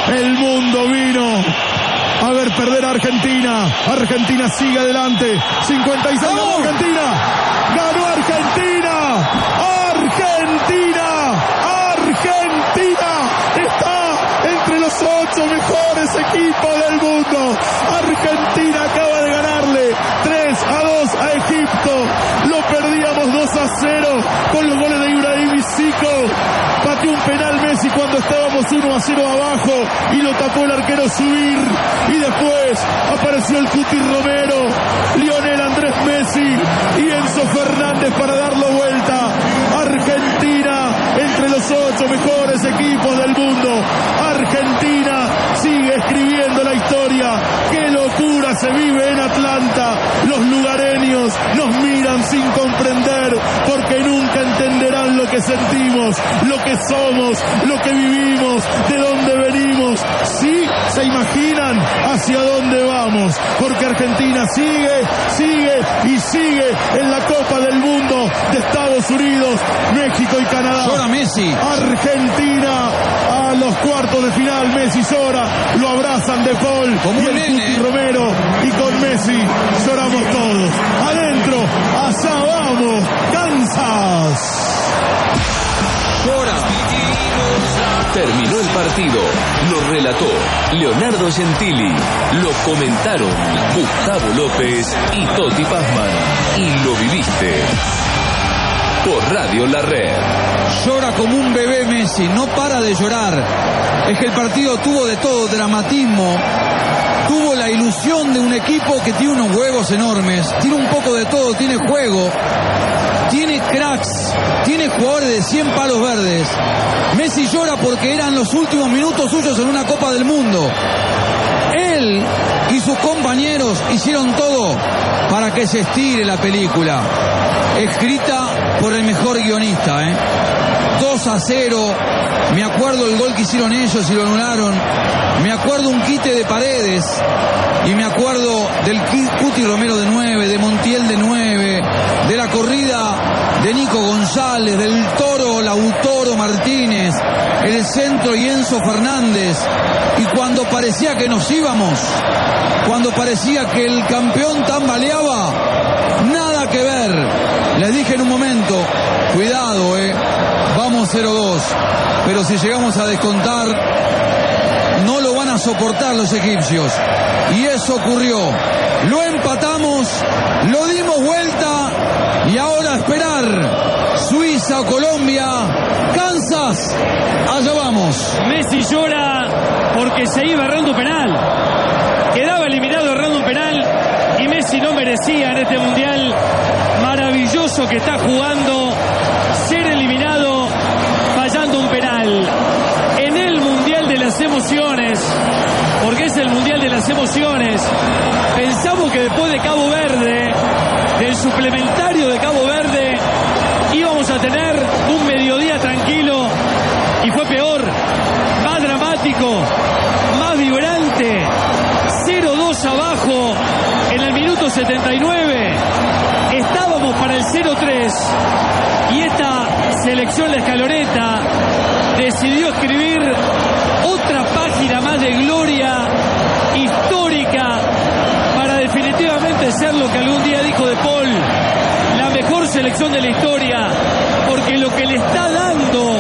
El mundo vino a ver perder a Argentina. Argentina sigue adelante. 56 ganó Argentina. Ganó Argentina. Argentina está entre los 8 mejores equipos del mundo. Argentina acaba de ganarle 3-2 a Egipto. Lo perdíamos 2-0 con los goles de Ibrahim y Zico. Pateó un penal Messi cuando estábamos 1-0 abajo y lo tapó el arquero Zubir. Y después apareció el Cuti Romero, Lionel Andrés Messi y Enzo Fernández para darlo vuelta. Argentina entre los 8 mejores equipos del mundo. Argentina sigue escribiendo la historia. ¡Qué locura se vive en Atlanta! Los lugareños nos miran sin comprender porque nunca entenderán lo que sentimos, lo que somos, lo que vivimos, de dónde venimos. Sí, se imaginan hacia dónde vamos, porque Argentina sigue en la Copa del Mundo de Estados Unidos, México y Canadá. Llora Messi. Argentina a los cuartos de final. Messi llora, lo abrazan De Paul como y el Cuti Romero, y con Messi lloramos todos. Adentro, allá vamos, Kansas. Llora. Terminó el partido, lo relató Leonardo Gentili, lo comentaron Gustavo López y Toti Pazman, y lo viviste por Radio La Red. Llora como un bebé Messi, no para de llorar. Es que el partido tuvo de todo, dramatismo, tuvo la ilusión de un equipo que tiene unos huevos enormes, tiene un poco de todo, tiene juego, tiene cracks, tiene jugadores de 100 palos verdes. Messi llora porque eran los últimos minutos suyos en una Copa del Mundo. Él y sus compañeros hicieron todo para que se estire la película, escrita por el mejor guionista, 2-0, me acuerdo el gol que hicieron ellos y lo anularon, me acuerdo un quite de Paredes, y me acuerdo del Cuti Romero de 9, de Montiel de 9, de la corrida de Nico González, del Toro Lautaro Martínez, el centro y Enzo Fernández. Y cuando parecía que nos íbamos, cuando parecía que el campeón tambaleaba, nada que ver. Les dije en un momento, cuidado, vamos 0-2, pero si llegamos a descontar, no lo van a soportar los egipcios. Y eso ocurrió. Lo empatamos, lo dimos vuelta y ahora a esperar Suiza o Colombia. Kansas, allá vamos. Messi llora porque se iba errando un penal. Quedaba eliminado errando un penal y Messi no merecía en este mundial maravilloso que está jugando ser eliminado fallando un penal. En el mundial de las emociones, porque es el mundial de las emociones, pensamos que después de Cabo Verde, del suplementario de Cabo Verde, íbamos a tener un mediodía tranquilo y fue peor, más dramático, más vibrante. 0-2 abajo en el minuto 79, estábamos para el 0-3 y esta selección, la escaloneta, decidió escribir otra página más de gloria histórica para definitivamente ser lo que algún día dijo De Paul, la mejor selección de la historia, porque lo que le está dando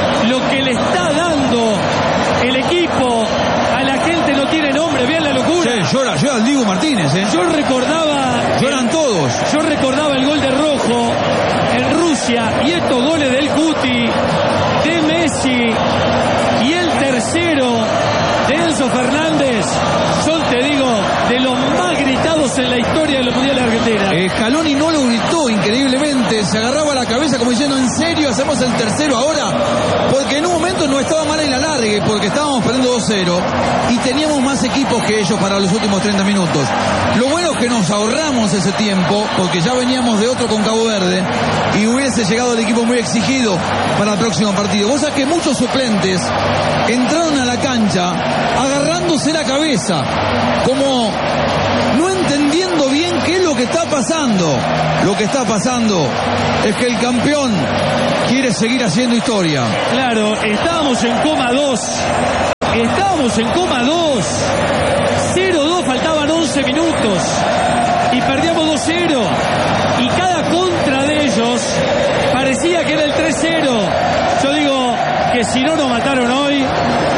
el equipo a la gente no tiene nombre. Vean la locura. Sí, llora el Diego Martínez, lloran todos. Yo recordaba el gol de Rojo en Rusia y estos goles del Cuti, de Messi y el tercero de Enzo Fernández son, te digo, de los más gritados en la historia de los mundiales de Argentina. Scaloni no lo gritó increíblemente, se agarraba la cabeza como diciendo, ¿en serio hacemos el tercero ahora? Porque en un momento no estaba mal el alargue, porque estábamos perdiendo 2-0 y teníamos más equipos que ellos para los últimos 30 minutos. Lo bueno es que nos ahorramos ese tiempo, porque ya veníamos de otro con Cabo Verde y hubiese llegado el equipo muy exigido para el próximo partido. Vos sabés que muchos suplentes entraron a la cancha agarrándose la cabeza, como no entendiendo bien qué es lo que está pasando. Lo que está pasando es que el campeón quiere seguir haciendo historia. Claro, estábamos en coma 2 Estábamos en coma 2. 0-2, faltaban 11 minutos. Y perdíamos 2-0. Y cada contra de ellos parecía que era el 3-0. Yo digo que si no nos mataron hoy,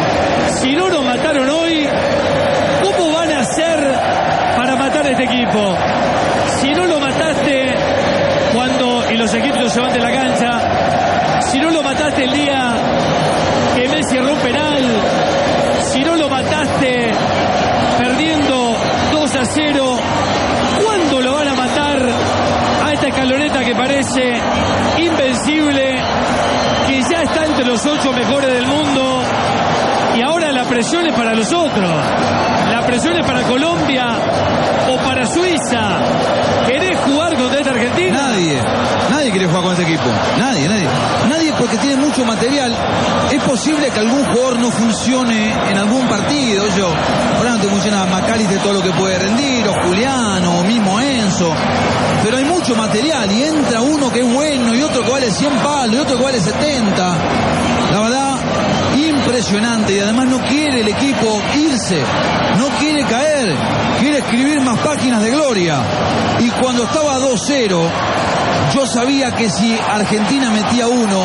¿cómo van a hacer para matar a este equipo? Si no lo mataste cuando, y los equipos se van de la cancha, si no lo mataste el día que Messi erró un penal, si no lo mataste perdiendo 2-0, ¿cuándo lo van a matar a esta escaloneta que parece invencible, que ya está entre los 8 mejores del mundo? Y ahora la presión es para los otros. La presión es para Colombia o para Suiza. ¿Querés jugar contra esta Argentina? Nadie quiere jugar con este equipo. Nadie, porque tiene mucho material. Es posible que algún jugador no funcione en algún partido. Ahora no te funciona McAllister todo lo que puede rendir, o Juliano, o mismo Enzo. Pero hay mucho material y entra uno que es bueno y otro que vale 100 palos y otro que vale 70. La verdad, impresionante. Y además no quiere el equipo irse, no quiere caer, quiere escribir más páginas de gloria. Y cuando estaba 2-0, yo sabía que si Argentina metía uno,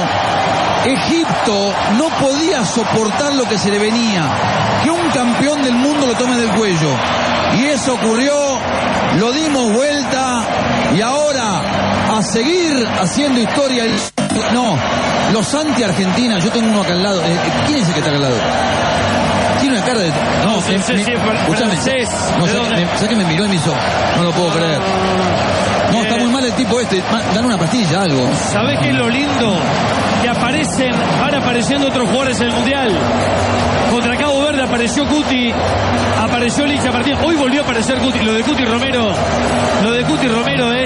Egipto no podía soportar lo que se le venía, que un campeón del mundo lo tome del cuello. Y eso ocurrió, lo dimos vuelta y ahora a seguir haciendo historia. No, los anti-Argentina, yo tengo uno acá al lado. ¿Quién es el que está acá al lado? Tiene una cara de... No, escúchame. ¿Sabes que me miró y me hizo? No lo puedo creer. No, está muy mal el tipo este. Dale una pastilla, algo. ¿Sabés qué es lo lindo? Que van apareciendo otros jugadores en el Mundial. Contra Cabo Verde apareció Cuti, apareció Licha Martínez. Hoy volvió a aparecer Cuti. Lo de Cuti Romero es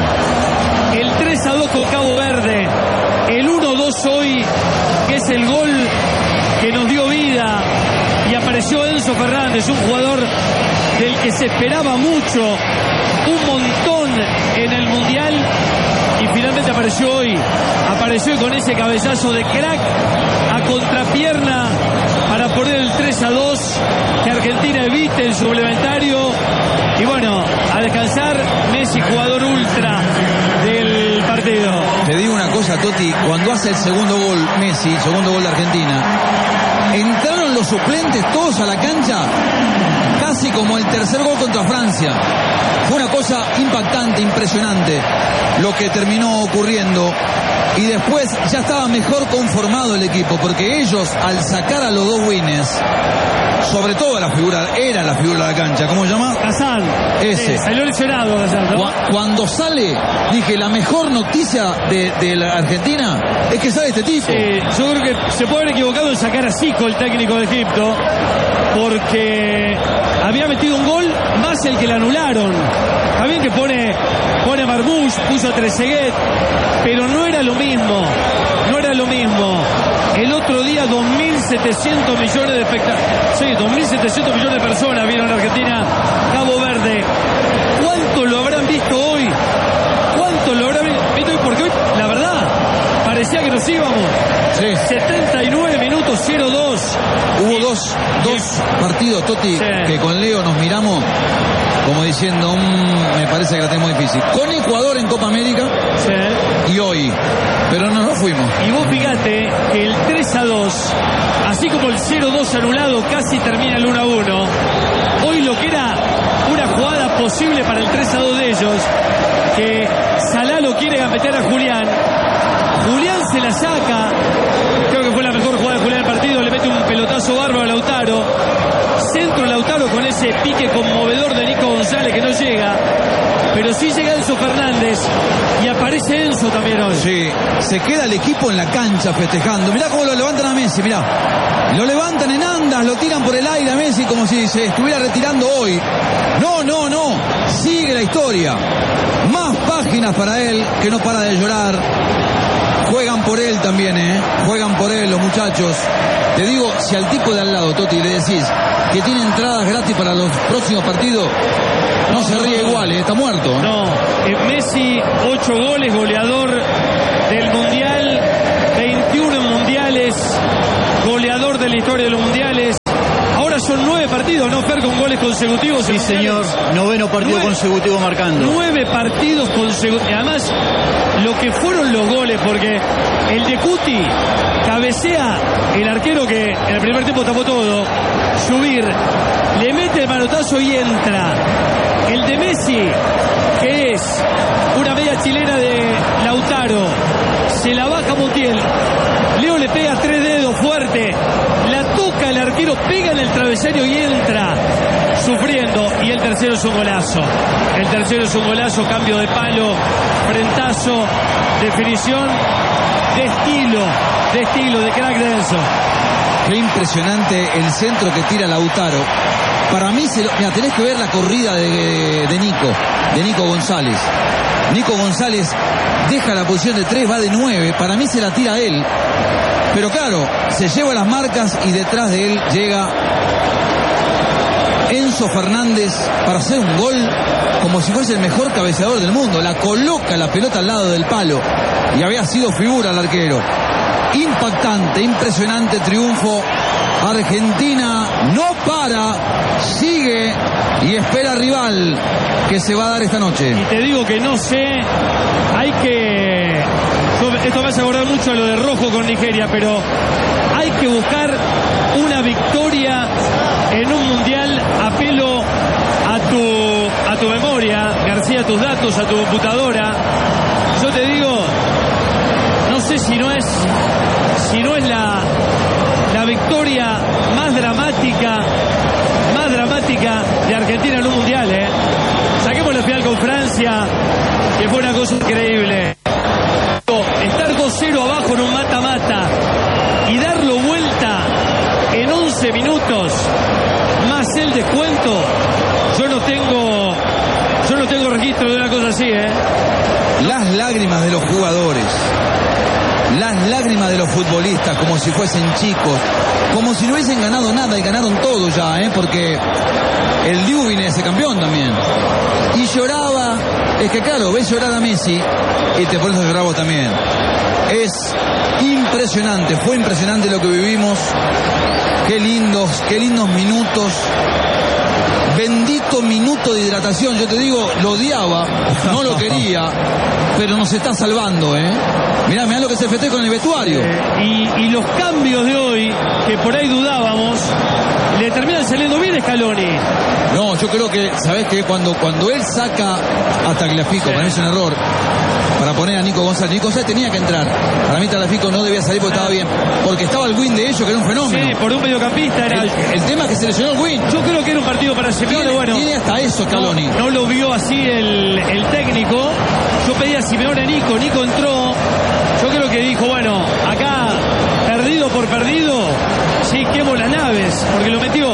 el 3-2 con Cabo Verde, el 1-2 hoy, que es el gol que nos dio vida. Y apareció Enzo Fernández, un jugador del que se esperaba mucho, un montón en el Mundial, y finalmente apareció hoy con ese cabezazo de crack a contrapierna para poner el 3-2, que Argentina evite el suplementario. Y bueno, a descansar, Messi, jugador ultra del partido. Te digo una cosa, Toti, cuando hace el segundo gol Messi, el segundo gol de Argentina, entraron los suplentes todos a la cancha, casi como el tercer gol contra Francia. Fue una cosa impactante, impresionante lo que terminó ocurriendo. Y después ya estaba mejor conformado el equipo, porque ellos, al sacar a los dos winners, sobre todo era la figura de la cancha, ¿cómo se llama? Casal. Ese. Salió lesionado Casal, ¿no? Cuando sale, dije, la mejor noticia de la Argentina es que sale este tipo. Sí, yo creo que se puede haber equivocado en sacar a Zico, el técnico de Egipto, porque había metido un gol más el que le anularon. Está bien que pone a Marmoush, puso a Trezeguet, pero no era lo mismo. El otro día 2.700 millones de espectadores, sí, 2.700 millones de personas vieron a Argentina Cabo Verde. ¿Cuánto lo habrán visto hoy? Porque hoy, la verdad, parecía que nos íbamos. Sí. 79 minutos, 0-2. Hubo dos partidos, Toti, sí, que con Leo nos miramos como diciendo, me parece que la tenemos difícil. Con Ecuador en Copa América, sí, y hoy. Pero no nos fuimos. Y vos fíjate que el 3-2, así como el 0-2 anulado, casi termina el 1-1. Hoy lo que era una jugada posible para el 3-2 de ellos, que Salah lo quiere gambetear a Julián. Julián se la saca. Creo que fue la mejor jugada de Julián del partido. Le mete un pelotazo bárbaro a Lautaro. Centro Lautaro con ese pique conmovedor de Nico González que no llega. Pero sí llega Enzo Fernández. Y aparece Enzo también hoy. Sí, se queda el equipo en la cancha festejando. Mirá cómo lo levantan a Messi, mirá. Lo levantan en andas, lo tiran por el aire a Messi como si se estuviera retirando hoy. No. Sigue la historia. Más páginas para él, que no para de llorar. Juegan por él también, juegan por él los muchachos. Te digo, si al tipo de al lado, Toti, le decís que tiene entradas gratis para los próximos partidos, no se ríe igual, está muerto. No, Messi, 8 goles, goleador del Mundial, 21 mundiales, goleador de la historia de los mundiales. ya son 9 partidos, ¿no, Fer? Con goles consecutivos. Sí, señor. 9º partido consecutivo marcando. 9 partidos consecutivos. Además, lo que fueron los goles, porque el de Cuti cabecea el arquero que en el primer tiempo tapó todo, Subir, le mete el manotazo y entra. El de Messi, que es una media chilena de Lautaro, se la baja Montiel. Leo le pega 3 dedos fuerte, la toca el arquero, pega en el travesaño y entra sufriendo. Y el tercero es un golazo. El tercero es un golazo, cambio de palo, frentazo, definición de estilo, de crack de Enzo. Qué impresionante el centro que tira Lautaro. Para mí, mira, tenés que ver la corrida de Nico González. Nico González deja la posición de 3, va de 9. Para mí se la tira a él. Pero claro, se lleva las marcas y detrás de él llega Enzo Fernández para hacer un gol como si fuese el mejor cabeceador del mundo. La coloca la pelota al lado del palo y había sido figura el arquero. Impactante, impresionante triunfo. Argentina no para, sigue y espera rival que se va a dar esta noche. Y te digo que no sé, esto me hace acordar mucho a lo de Rojo con Nigeria, pero hay que buscar una victoria en un mundial. Apelo a tu memoria, García, a tus datos, a tu computadora. Yo te digo, no sé si no es la victoria más dramática de Argentina en un mundial, Saquemos la final con Francia, que fue una cosa increíble. Estar 2-0 abajo en un mata-mata y darlo vuelta en 11 minutos más el descuento, yo no tengo registro de una cosa así, Las lágrimas de los jugadores, las lágrimas de los futbolistas, como si fuesen chicos, como si no hubiesen ganado nada y ganaron todo ya, porque el Diu viene de ese campeón también. Y lloraba, es que claro, ves llorar a Messi y te pones a llorar vos también. Es impresionante, fue impresionante lo que vivimos. Qué lindos minutos. Bendito minuto de hidratación, yo te digo, lo odiaba, no lo quería, pero nos está salvando, Mirá lo que se festeja con el vestuario. Y los cambios de hoy, que por ahí dudábamos, le terminan saliendo bien a Scaloni. No, yo creo que, ¿sabés qué? Cuando él saca a Tagliafico, para mí es un error, para poner a Nico González tenía que entrar. Para mí Tagliafico no debía salir porque estaba bien, porque estaba el win de ellos, que era un fenómeno. Sí, por un mediocampista era el tema es que se lesionó el win. Yo creo que era un partido para Simeone, bueno. Tiene hasta eso Scaloni. No lo vio así el técnico. Yo pedí a Simeone a Nico entró. Yo creo que dijo, bueno, acá perdido por perdido, sí, quemo las naves, porque lo metió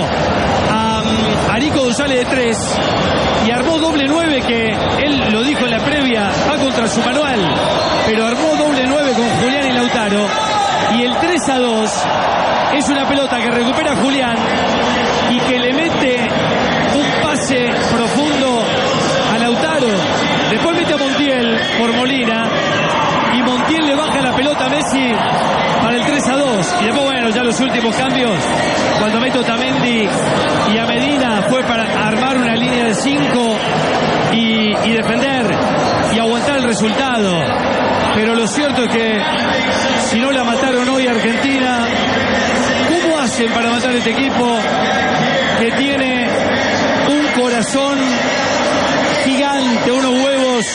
a Nico González de 3 y armó doble 9, que él lo dijo en la previa, va contra su manual, pero armó doble 9 con Julián y Lautaro, y el 3-2 es una pelota que recupera Julián y que le mete un pase profundo a Lautaro, después mete a Montiel por Molina y Montiel le baja la pelota a Messi para el 3-2. Y después, bueno, ya los últimos cambios, cuando meto a Otamendi y a Medina, fue para armar una línea de 5 y defender y aguantar el resultado. Pero lo cierto es que si no la mataron hoy Argentina, ¿cómo hacen para matar a este equipo que tiene un corazón gigante, unos huevos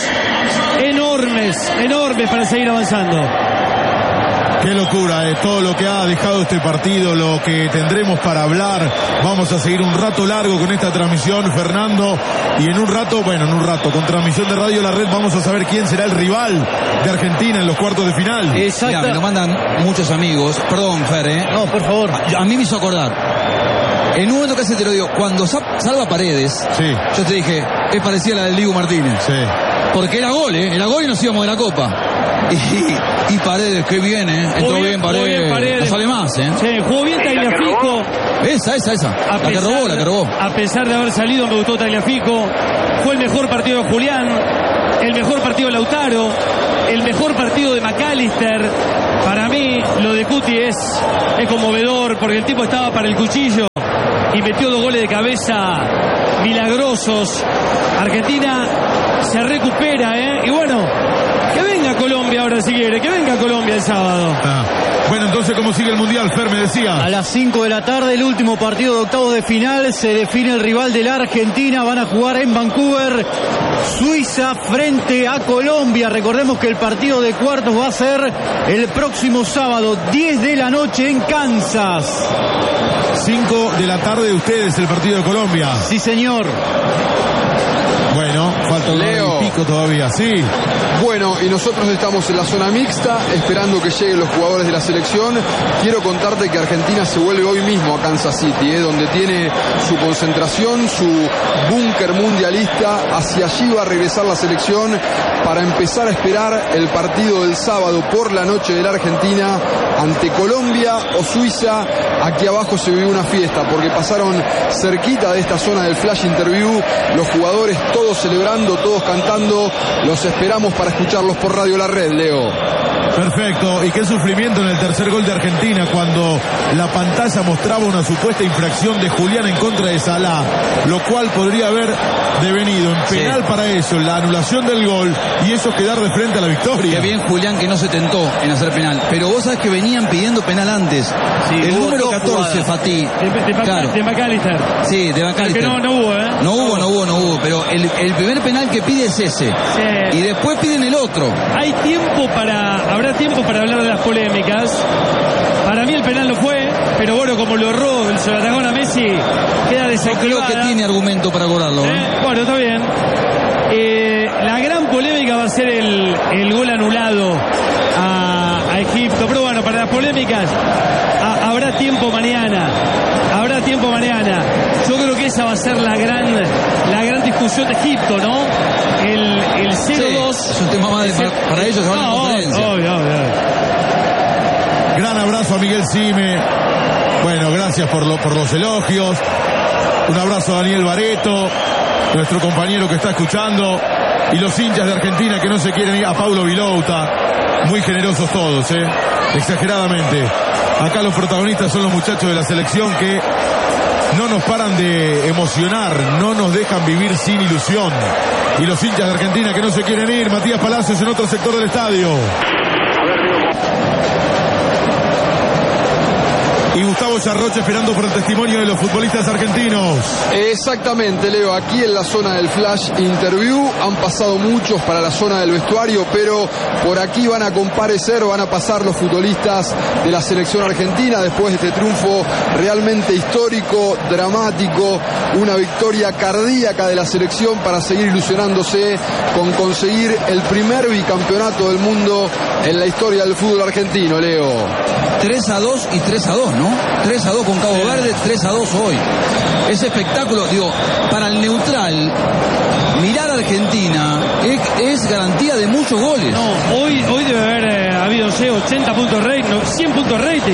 enormes para seguir avanzando? Qué locura, todo lo que ha dejado este partido, lo que tendremos para hablar. Vamos a seguir un rato largo con esta transmisión, Fernando, y en un rato, con transmisión de Radio La Red, vamos a saber quién será el rival de Argentina en los cuartos de final. Exacto. Me lo mandan muchos amigos. Perdón, Fer, No, por favor. A mí me hizo acordar. En un momento casi te lo digo, cuando salva Paredes, sí, yo te dije, es parecida a la del Dibu Martínez. Sí. Porque era gol y nos íbamos de la Copa. Y Paredes, qué bien, entró bien Paredes. No sale más, Sí, jugó bien Tagliafico. Esa. La que robó. A pesar de haber salido, me gustó Tagliafico. Fue el mejor partido de Julián, el mejor partido de Lautaro, el mejor partido de McAllister. Para mí, lo de Cuti es conmovedor, porque el tipo estaba para el cuchillo. y metió 2 goles de cabeza milagrosos. Argentina se recupera, y bueno, que venga Colombia ahora si quiere, que venga Colombia el sábado. Bueno, entonces, ¿cómo sigue el Mundial, Fer? Me decía. A las 5 de la tarde, el último partido de octavos de final. Se define el rival de la Argentina. Van a jugar en Vancouver, Suiza, frente a Colombia. Recordemos que el partido de cuartos va a ser el próximo sábado, 10 de la noche en Kansas. 5 de la tarde de ustedes, el partido de Colombia. Sí, señor. Bueno, falta un Leo. y pico todavía, sí. Bueno, y nosotros estamos en la zona mixta, esperando que lleguen los jugadores de la selección. Quiero contarte que Argentina se vuelve hoy mismo a Kansas City, donde tiene su concentración, su búnker mundialista. Hacia allí va a regresar la selección para empezar a esperar el partido del sábado por la noche de la Argentina ante Colombia o Suiza. Aquí abajo se vivió una fiesta porque pasaron cerquita de esta zona del flash interview los jugadores, todos celebrando, todos cantando. Los esperamos para escucharlos por Radio La Red, Leo. Perfecto, y qué sufrimiento en el tercer gol de Argentina cuando la pantalla mostraba una supuesta infracción de Julián en contra de Salah, lo cual podría haber devenido en penal para ellos, la anulación del gol y ellos quedar de frente a la victoria. Qué bien Julián que no se tentó en hacer penal, pero vos sabés que venían pidiendo penal antes. Sí, el hubo número 14, jugadas. Fatih. De McAllister. Sí, de McAllister. Que no hubo, No hubo, pero el primer penal que pide es ese. Sí. Y después piden el otro. Habrá tiempo para hablar de las polémicas. Para mí el penal lo fue, pero bueno, como lo erró, se lo atajó a Messi, queda Yo desactivada. creo que tiene argumento para cobrarlo. Bueno, está bien. La gran polémica va a ser el gol anulado a Egipto. Pero bueno, para las polémicas habrá tiempo mañana. Yo creo que esa va a ser la gran discusión de Egipto, ¿no? El 0-2. Sí, es un tema más para ellos que van a la conferencia. Obvio. Gran abrazo a Miguel Sime. Bueno, gracias por los elogios. Un abrazo a Daniel Bareto, nuestro compañero que está escuchando. Y los hinchas de Argentina que no se quieren ir. A Paulo Vilouta. Muy generosos todos, exageradamente. Acá los protagonistas son los muchachos de la selección que no nos paran de emocionar, no nos dejan vivir sin ilusión. Y los hinchas de Argentina que no se quieren ir. Matías Palacios en otro sector del estadio. Y Gustavo Charroche esperando por el testimonio de los futbolistas argentinos. Exactamente, Leo, aquí en la zona del flash interview han pasado muchos para la zona del vestuario, pero por aquí van a comparecer, van a pasar los futbolistas de la selección argentina después de este triunfo realmente histórico, dramático, una victoria cardíaca de la selección para seguir ilusionándose con conseguir el primer bicampeonato del mundo en la historia del fútbol argentino, Leo. 3-2 y 3-2, ¿no? 3-2 con Cabo Verde, 3-2 hoy. Ese espectáculo, para el neutral, mirar a Argentina es garantía de muchos goles. No, hoy debe haber habido, 80 puntos rating, 100 puntos rating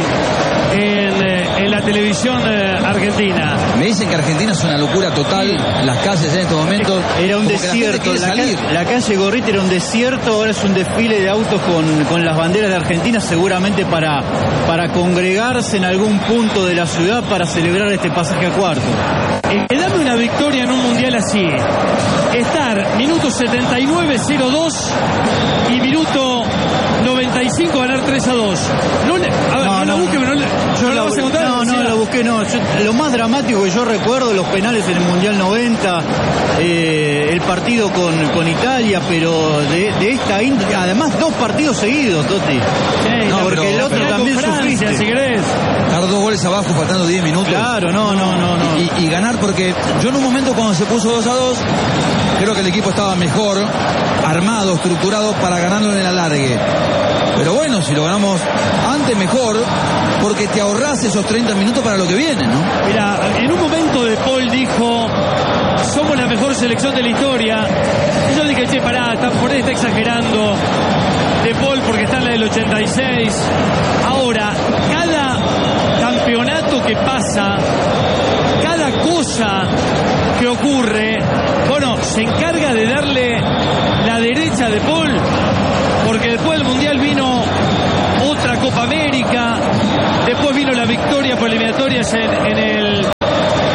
en la televisión argentina. Me dicen que Argentina es una locura total, las calles en estos momentos. Era un desierto, la calle Gorriti era un desierto, ahora es un desfile de autos con las banderas de Argentina, seguramente para congregarse en algún punto de la ciudad para celebrar este pasaje a cuarto. Dame una victoria en un mundial así. Estar minuto 79, 0-2 y minuto 95 ganar 3-2. No la busque, pero no la vas a contar. No la busqué, no. Lo más dramático que yo recuerdo, los penales en el Mundial 90, el partido con Italia, pero de esta índole, además 2 partidos seguidos, Toti. No, porque el otro también Francia, sufriste. si querés. Dar 2 goles abajo faltando 10 minutos. Claro, no. Y ganar, porque yo en un momento cuando se puso 2-2, creo que el equipo estaba mejor, armado, estructurado para ganarlo en el alargue. Pero bueno, si lo ganamos antes, mejor, porque te ahorrás esos 30 minutos para lo que viene, ¿no? Mira, en un momento De Paul dijo: somos la mejor selección de la historia. Y yo dije, pará, por ahí está exagerando De Paul porque está en la del 86. Ahora, cada campeonato que pasa, cada cosa que ocurre, bueno, se encarga de darle la derecha a De Paul, porque después del Mundial vino otra Copa América, después vino la victoria por eliminatorias en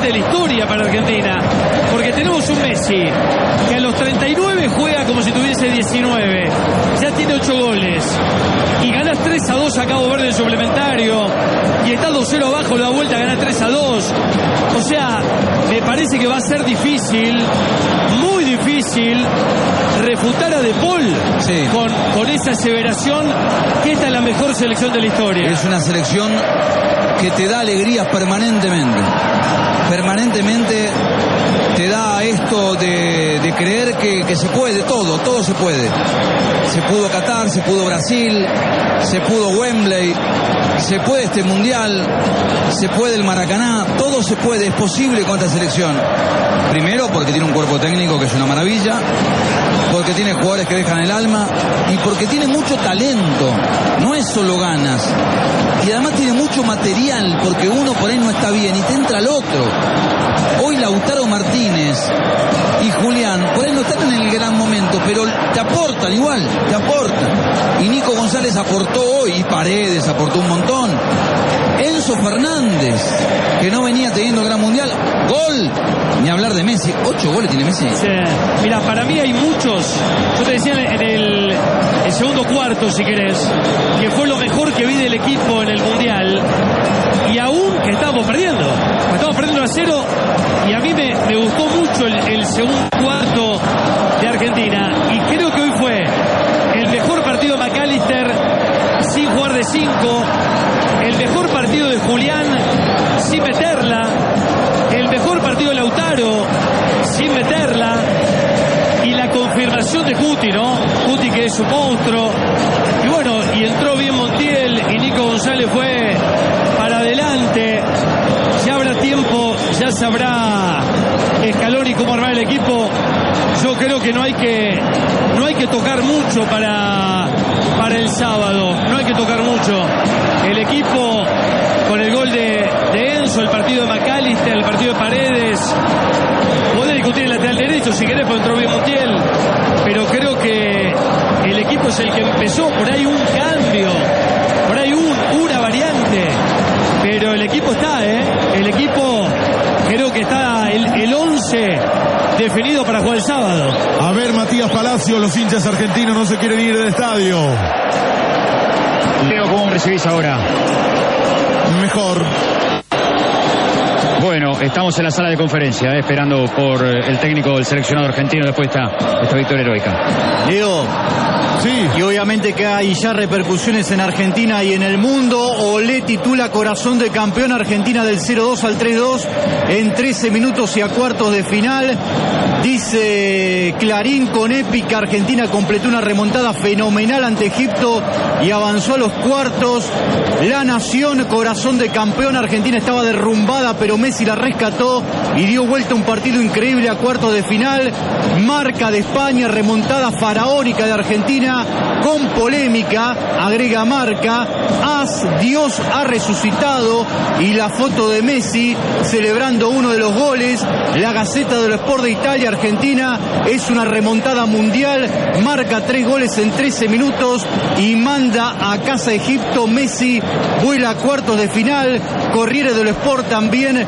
importante de la historia para Argentina, porque tenemos un Messi que a los 39 juega como si tuviese 19, ya tiene 8 goles, y ganás 3-2 a Cabo Verde en suplementario, y está 2-0 abajo, lo da vuelta, gana 3-2. O sea, me parece que va a ser difícil, muy difícil, refutar a De Paul con esa aseveración que esta es la mejor selección de la historia. Es una selección que te da alegrías permanentemente. Permanentemente te da esto de creer que se puede, todo se puede. Se pudo Qatar, se pudo Brasil, se pudo Wembley, se puede este Mundial, se puede el Maracaná, todo se puede, es posible con esta selección. Primero porque tiene un cuerpo técnico que es una maravilla, porque tiene jugadores que dejan el alma y porque tiene mucho talento, no es solo ganas. Y además tiene mucho material, porque uno por ahí no está bien y te entra el otro. Hoy Lautaro Martínez y Julián, por ahí no están en el gran momento, pero te aportan igual, te aportan. Y Nico González aportó hoy, y Paredes aportó un montón. Enzo Fernández, que no venía teniendo el gran mundial, gol, ni hablar de Messi, 8 goles tiene Messi. Sí. Mira, para mí hay muchos, yo te decía en el segundo cuarto, si querés, que fue lo mejor que vi del equipo en el mundial, y aún que estábamos perdiendo 1-0, y a mí me gustó mucho el segundo cuarto de Argentina, y creo que hoy fue el mejor partido de McAllister sin jugar de 5, el mejor partido de Julián sin meterla, el mejor partido de Lautaro sin meterla, y la confirmación de Cuti, ¿no? Cuti, que es un monstruo, y bueno, y entró bien Montiel, y Nico González fue para adelante. Ya habrá tiempo, ya sabrá Scaloni cómo armar el equipo. Yo creo que no hay que tocar mucho para el sábado, no hay que tocar mucho. El equipo con el gol de Enzo, el partido de McAllister, el partido de Paredes, podés discutir el lateral derecho si querés, porque entró bien Montiel, pero creo que el equipo es el que empezó, por ahí un cambio, por ahí una variante, pero el equipo está, el equipo creo que está el 11 definido para jugar el sábado. A ver, Matías Palacio, los hinchas argentinos no se quieren ir del estadio. Leo, ¿cómo me recibís ahora? Mejor. Bueno, estamos en la sala de conferencia, esperando por el técnico del seleccionado argentino después de esta victoria heroica. Leo, sí. Y obviamente que hay ya repercusiones en Argentina y en el mundo. Olé titula Corazón de campeón, Argentina del 0-2 al 3-2 en 13 minutos y a cuartos de final. Dice Clarín, con épica, Argentina completó una remontada fenomenal ante Egipto y avanzó a los cuartos. La Nación, Corazón de campeón, Argentina estaba derrumbada, pero Messi la rescató y dio vuelta un partido increíble a cuartos de final. Marca de España, remontada faraónica de Argentina con polémica, agrega Marca. Dios ha resucitado, y la foto de Messi celebrando uno de los goles. La Gaceta dello Sport de Italia, Argentina es una remontada mundial, marca 3 goles en 13 minutos y manda a casa a Egipto. Messi vuela a cuartos de final. Corriere dello Sport también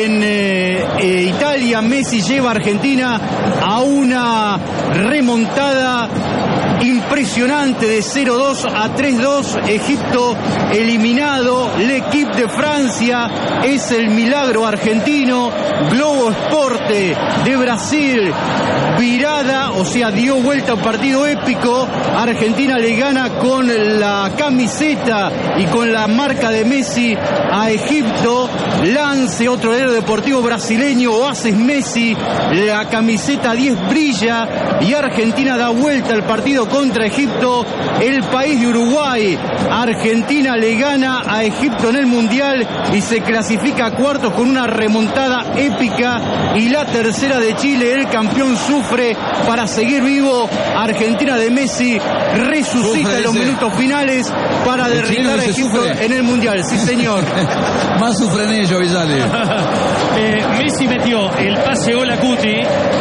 en Italia, Messi lleva a Argentina a una remontada impresionante de 0-2 a 3-2. Egipto eliminado. L'Équipe de Francia es el milagro argentino. Globo Esporte de Brasil, virada, o sea, dio vuelta a un partido épico. Argentina le gana con la camiseta y con la marca de Messi a Egipto. Lance, otro héroe deportivo brasileño, Oasis Messi, la camiseta 10 brilla y Argentina da vuelta al partido contra Egipto. El país de Uruguay, Argentina le gana a Egipto en el Mundial y se clasifica a cuartos con una remontada épica. Y la tercera de Chile, el campeón sufre para seguir vivo. Argentina de Messi resucita en los minutos finales para derribar a Egipto en el Mundial. Sí, señor. Más sufren ellos, Villale. Messi metió el pase gol a Cuti,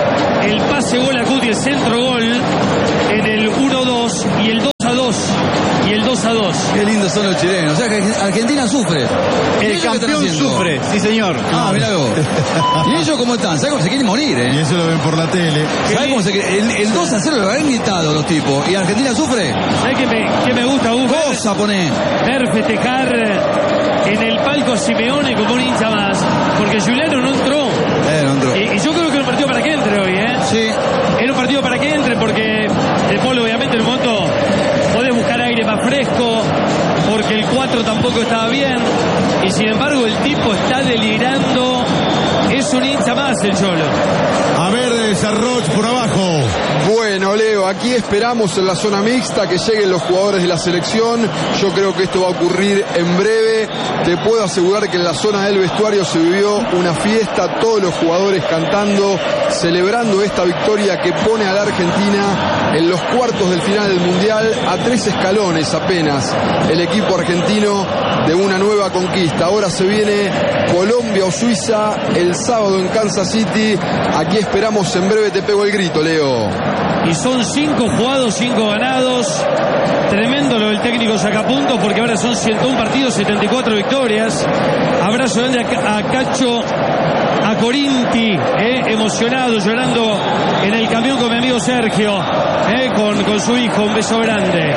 el centro gol en el 1-2 y el 2-2. Y el 2-2. Qué lindo son los chilenos. O sea que Argentina sufre. El campeón sufre, sí señor. Ah, mirá vos. ¿Y ellos cómo están? ¿Sabes cómo se quieren morir, Y eso lo ven por la tele. ¿Sabes cómo se quieren? El 2-0 lo habrán gritado los tipos. ¿Y Argentina sufre? ¿Sabes qué me gusta, Hugo? Cosa poné. Ver festejar en el palco Simeone como un hincha más. Porque Juliano no entró. No entró. Y yo creo que era un partido para que entre hoy, ¿eh? Sí. Era un partido para que entre porque De Paul obviamente en un momento podés buscar aire más fresco porque el 4 tampoco estaba bien y sin embargo el tipo está delirando. Es un hincha más el Cholo. A ver, Sarroch por abajo. Bueno, Leo, aquí esperamos en la zona mixta que lleguen los jugadores de la selección. Yo creo que esto va a ocurrir en breve. Te puedo asegurar que en la zona del vestuario se vivió una fiesta, todos los jugadores cantando, celebrando esta victoria que pone a la Argentina en los cuartos del final del Mundial a 3 escalones apenas. El equipo argentino de una nueva conquista. Ahora se viene Colombia o Suiza el sábado en Kansas City. Aquí esperamos, en breve te pego el grito, Leo. Y son 5 jugados, 5 ganados. Tremendo lo del técnico sacapuntos porque ahora son 101 partidos, 74 victorias. Abrazo grande a Cacho, a Corinti, emocionado, llorando en el camión con mi amigo Sergio, con su hijo, un beso grande.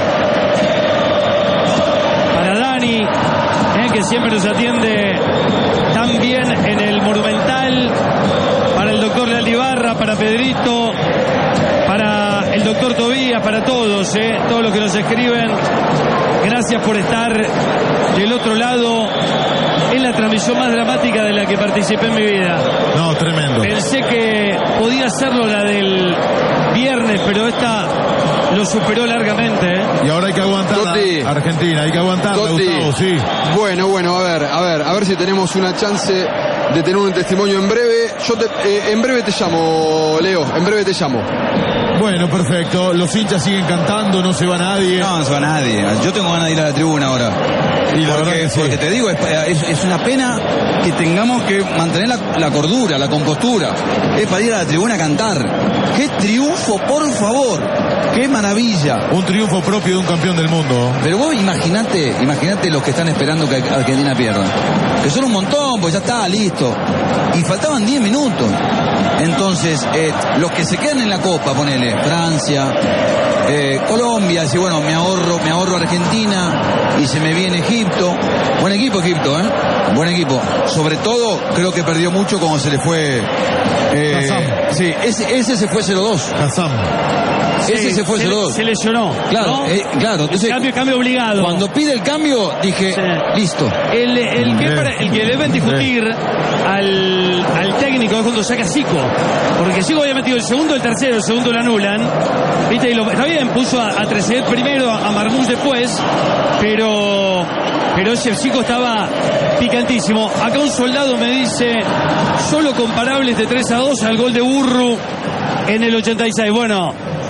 Para Dani, que siempre nos atiende tan bien en el Monumental. Para el doctor Leal Ibarra, para Pedrito, para el doctor Tobías, para todos, todos los que nos escriben. Gracias por estar del otro lado. Es la transmisión más dramática de la que participé en mi vida. No, tremendo. Pensé que podía hacerlo la del viernes, pero esta lo superó largamente. Y ahora hay que aguantar a Argentina, hay que aguantar, Gustavo, sí. Bueno, a ver si tenemos una chance de tener un testimonio en breve. En breve te llamo, Leo, en breve te llamo. Bueno, perfecto. Los hinchas siguen cantando, no se va nadie. No se va nadie. Yo tengo ganas de ir a la tribuna ahora. Y la verdad que sí. Porque te digo, es una pena que tengamos que mantener la cordura, la compostura. Es para ir a la tribuna a cantar. ¡Qué triunfo, por favor! ¡Qué maravilla! Un triunfo propio de un campeón del mundo. Pero vos imaginate los que están esperando que Argentina pierda. Que son un montón, pues ya está, listo. Y faltaban 10 minutos. Entonces, los que se quedan en la Copa, ponele, Francia, Colombia, decir, bueno, me ahorro Argentina y se me viene Egipto. Buen equipo Egipto, buen equipo. Sobre todo, creo que perdió mucho cuando se le fue... sí, ese se fue 0-2. Kassam. Ese se fue 0-2. Se lesionó. Claro, ¿no? claro. Entonces, cambio obligado. Cuando pide el cambio, dije, listo. El que deben discutir al técnico es cuando saca Zico. Porque Zico había metido el segundo, el tercero, el segundo lo anulan. ¿Viste? Está bien, puso a Trezeguet primero, a Marmoush después. Pero ese Zico estaba picantísimo. Acá un soldado me dice, solo comparables de 3-2 al gol de Burru en el 86. Bueno,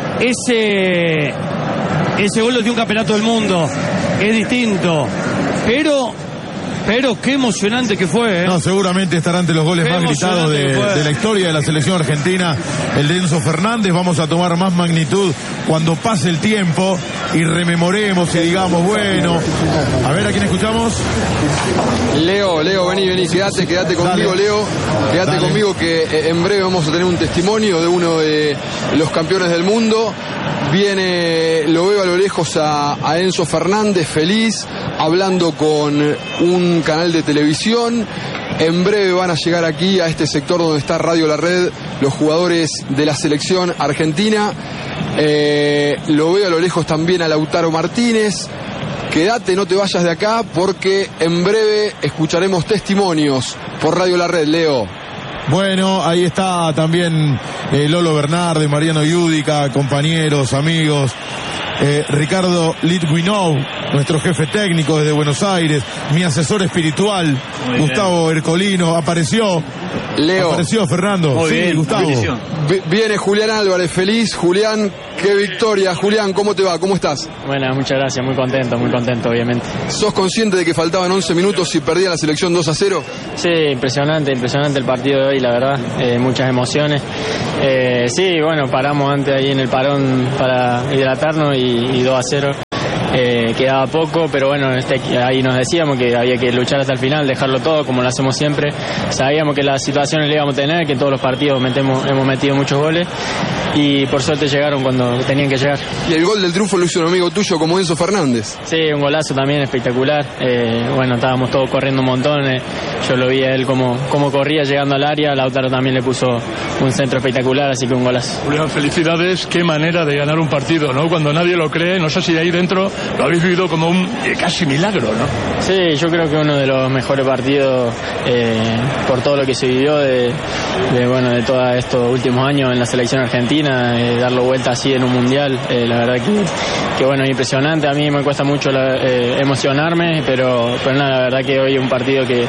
ese gol lo dio un campeonato del mundo, es distinto, pero qué emocionante que fue, No, seguramente estará entre los goles más gritados de la historia de la selección argentina, el de Enzo Fernández. Vamos a tomar más magnitud cuando pase el tiempo y rememoremos y digamos, bueno, a ver, ¿a quién escuchamos? Leo, vení, quédate conmigo. Dale. Leo, quédate Dale. Conmigo que en breve vamos a tener un testimonio de uno de los campeones del mundo. Lo veo a lo lejos a Enzo Fernández, feliz, hablando con un canal de televisión. En breve van a llegar aquí a este sector donde está Radio La Red los jugadores de la selección argentina. Lo veo a lo lejos también a Lautaro Martínez. Quédate, no te vayas de acá porque en breve escucharemos testimonios por Radio La Red, Leo. Bueno, ahí está también Lolo Bernardi, Mariano Yudica, compañeros, amigos. Ricardo Litwinov, nuestro jefe técnico desde Buenos Aires, mi asesor espiritual, Gustavo Ercolino, apareció. Leo. Apareció Fernando. Muy sí, bien, Gustavo. Viene Julián Álvarez, feliz. Julián, qué victoria. Julián, ¿cómo te va? ¿Cómo estás? Bueno, muchas gracias, muy contento, obviamente. ¿Sos consciente de que faltaban 11 minutos y perdía la selección 2-0? Sí, impresionante el partido de hoy, la verdad, muchas emociones. Sí, bueno, paramos antes ahí en el parón para hidratarnos y 2-0. quedaba poco, pero bueno, ahí nos decíamos que había que luchar hasta el final, dejarlo todo como lo hacemos siempre. Sabíamos que las situaciones le íbamos a tener, que en todos los partidos hemos metido muchos goles y por suerte llegaron cuando tenían que llegar. Y el gol del triunfo lo hizo un amigo tuyo como Enzo Fernández. Sí, un golazo también espectacular. Bueno, estábamos todos corriendo un montón. Yo lo vi a él como corría llegando al área. Lautaro también le puso un centro espectacular, así que un golazo. Julián, felicidades. Qué manera de ganar un partido, ¿no? Cuando nadie lo cree, no sé si ahí dentro lo habéis vivido como un casi milagro, ¿no? Sí, yo creo que uno de los mejores partidos por todo lo que se vivió de todos estos últimos años en la selección argentina, darlo vuelta así en un mundial, la verdad que bueno, impresionante. A mí me cuesta mucho emocionarme, pero nada, la verdad que hoy es un partido que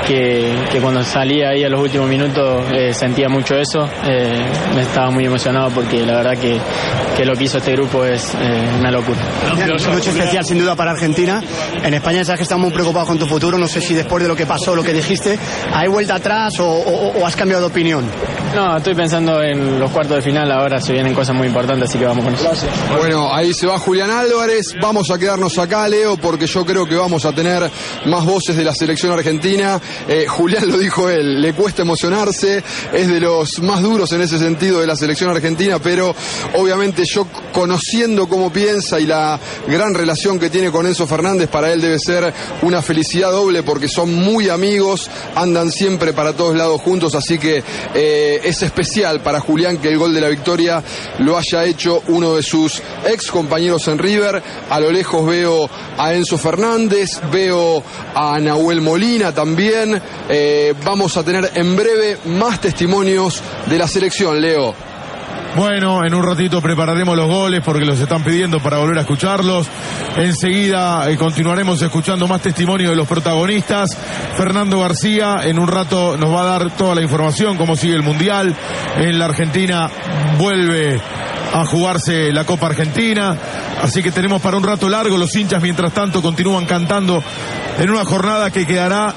cuando salía ahí a los últimos minutos sentía mucho eso. Me estaba muy emocionado porque la verdad que lo que hizo este grupo es una locura. Una noche especial sin duda para Argentina. En España sabes que estamos muy preocupados con tu futuro. No sé si después de lo que pasó, lo que dijiste, ¿hay vuelta atrás o has cambiado de opinión? No, estoy pensando en los cuartos de final. Ahora se vienen cosas muy importantes, así que vamos con eso. Bueno, ahí se va Julián Álvarez. Vamos a quedarnos acá, Leo, porque yo creo que vamos a tener más voces de la selección argentina. Julián lo dijo él, le cuesta emocionarse, es de los más duros en ese sentido de la selección argentina, pero obviamente yo, conociendo cómo piensa y la gran relación que tiene con Enzo Fernández, para él debe ser una felicidad doble porque son muy amigos, andan siempre para todos lados juntos, así que es especial para Julián que el gol de la victoria lo haya hecho uno de sus ex compañeros en River. A lo lejos veo a Enzo Fernández, veo a Nahuel Molina también. Vamos a tener en breve más testimonios de la selección, Leo. Bueno, en un ratito prepararemos los goles porque los están pidiendo para volver a escucharlos. Enseguida continuaremos escuchando más testimonios de los protagonistas. Fernando García en un rato nos va a dar toda la información, cómo sigue el Mundial. En la Argentina vuelve a jugarse la Copa Argentina, así que tenemos para un rato largo. Los hinchas mientras tanto continúan cantando en una jornada que quedará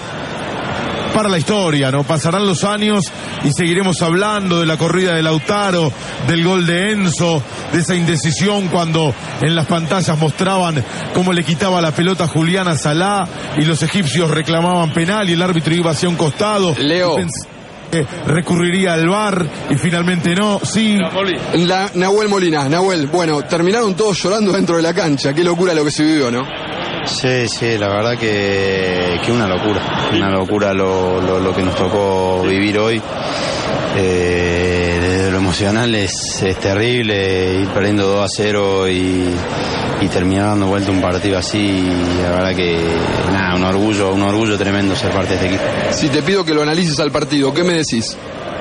para la historia, ¿no? Pasarán los años y seguiremos hablando de la corrida de Lautaro, del gol de Enzo, de esa indecisión cuando en las pantallas mostraban cómo le quitaba la pelota a Julián a Salah y los egipcios reclamaban penal y el árbitro iba hacia un costado. Leo. Recurriría al VAR y finalmente no. Sí. Nahuel Molina. Nahuel, bueno, terminaron todos llorando dentro de la cancha. Qué locura lo que se vivió, ¿no? Sí, la verdad que una locura lo que nos tocó vivir hoy. Desde lo emocional es terrible ir perdiendo 2-0 y terminar dando vuelta un partido así. La verdad que nada, un orgullo tremendo ser parte de este equipo. Si te pido que lo analices al partido, ¿qué me decís?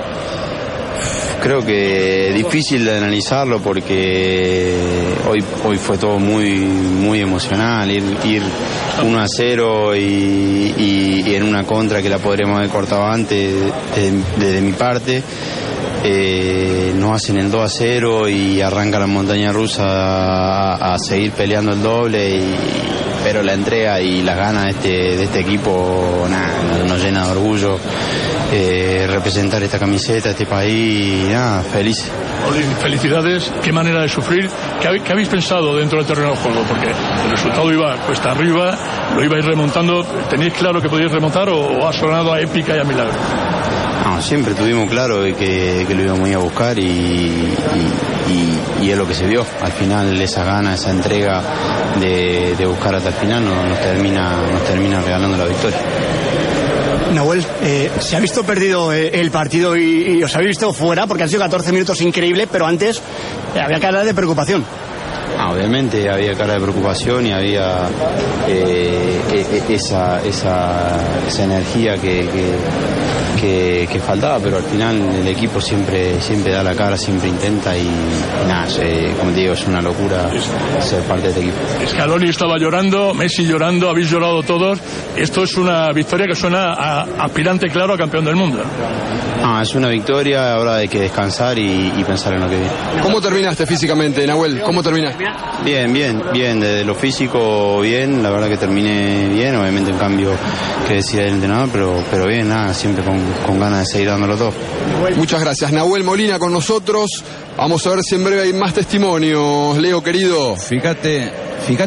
Creo que difícil de analizarlo porque hoy fue todo muy emocional, ir 1-0 y en una contra que la podríamos haber cortado antes desde mi parte. Nos hacen el 2-0 y arranca la montaña rusa a seguir peleando el doble, pero la entrega y las ganas de este equipo nos llena de orgullo. Representar esta camiseta, este país, feliz. Felicidades, qué manera de sufrir. ¿Qué habéis pensado dentro del terreno de juego? Porque el resultado iba cuesta arriba, lo ibais remontando. ¿Teníais claro que podíais remontar o ha sonado a épica y a milagro? No, siempre tuvimos claro que lo íbamos a ir a buscar y es lo que se vio. Al final esa gana, esa entrega de buscar hasta el final nos termina regalando la victoria. Nahuel, se ha visto perdido el partido y os habéis visto fuera porque han sido 14 minutos increíbles, pero antes había cara de preocupación. Obviamente había cara de preocupación y había esa energía que faltaba, pero al final el equipo siempre da la cara, siempre intenta y nada, como te digo, es una locura ser parte de este equipo. Scaloni estaba llorando, Messi llorando, habéis llorado todos. Esto es una victoria que suena a aspirante claro a campeón del mundo. Es una victoria, ahora hay que descansar y pensar en lo que viene. ¿Cómo terminaste físicamente, Nahuel? ¿Cómo terminaste? Bien, desde lo físico bien, la verdad que terminé bien, obviamente un cambio que decía el entrenador, pero bien, siempre con ganas de seguir dándolo todo. Muchas gracias. Nahuel Molina con nosotros. Vamos a ver si en breve hay más testimonios, Leo querido. Fíjate